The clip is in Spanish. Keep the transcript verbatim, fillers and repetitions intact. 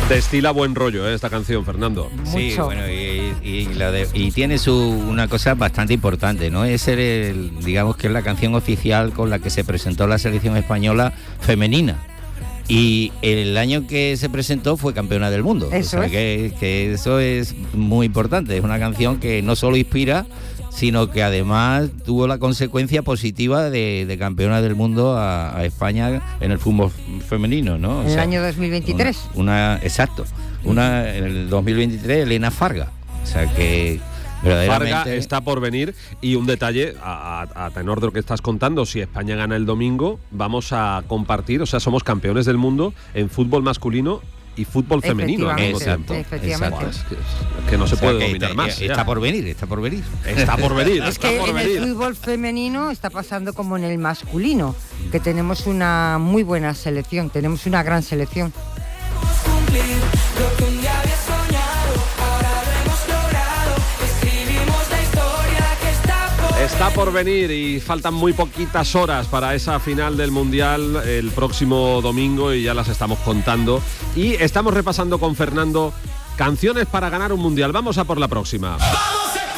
Destila buen rollo, ¿eh? Esta canción, Fernando. Sí, bueno, y, y, la de, y tiene su una cosa bastante importante, ¿no? Es el, el, digamos que es la canción oficial con la que se presentó la selección española femenina. Y el año que se presentó fue campeona del mundo. Eso o sea, es. que, que eso es muy importante. Es una canción que no solo inspira, sino que además tuvo la consecuencia positiva de, de campeona del mundo a, a España en el fútbol femenino, ¿no? O en sea, el año dos mil veintitrés. Una, una exacto. Una en el dos mil veintitrés, Elena Farga. O sea que verdaderamente Farga está por venir. Y un detalle, a, a, a tenor de lo que estás contando, si España gana el domingo, vamos a compartir, o sea, somos campeones del mundo en fútbol masculino y fútbol femenino. Exacto, efectivamente. Es que, es que no se o sea, puede que dominar está, más. Está ya. por venir, está por venir. Está por venir. Es que en el fútbol femenino está pasando como en el masculino, que tenemos una muy buena selección, tenemos una gran selección. Está por venir y faltan muy poquitas horas para esa final del Mundial el próximo domingo y ya las estamos contando. Y estamos repasando con Fernando canciones para ganar un Mundial. Vamos a por la próxima.